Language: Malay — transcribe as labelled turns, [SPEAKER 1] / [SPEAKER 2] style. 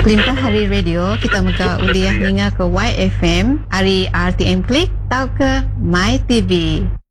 [SPEAKER 1] Perintah hari radio kita muka uliah ninga ke YFM, hari RTM Klik, tau ke My TV.